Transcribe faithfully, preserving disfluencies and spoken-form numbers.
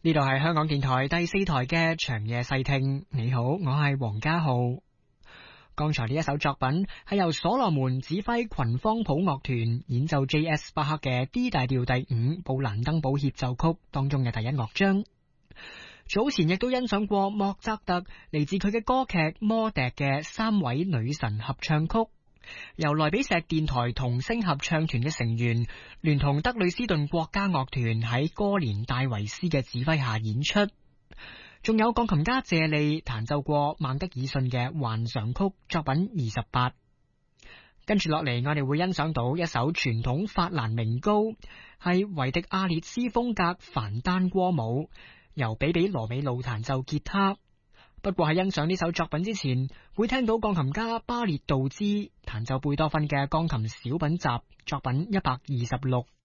呢度係香港電台第四台嘅長夜細聽。你好，我係黃家浩。剛才呢一首作品係由所羅門指揮群芳譜樂團演奏 J S 巴克嘅 D 大調第五布蘭登堡協奏曲當中嘅第一樂章。早前亦都欣賞過莫扎特嚟自佢嘅歌劇《魔笛》嘅三位女神合唱曲，由萊比錫電台童聲合唱團嘅成員聯同德累斯頓國家樂團喺哥連戴維斯嘅指揮下演出，仲有鋼琴家謝利彈奏過孟德爾遜嘅幻想曲作品二十八。跟住落嚟，我哋會欣賞到一首傳統法蘭明高，係維迪亞列斯風格梵丹歌舞，由比比羅美路彈奏吉他。不過喺欣賞呢首作品之前，會聽到鋼琴家巴列杜茲彈奏貝多芬嘅鋼琴小品集作品一百二十六。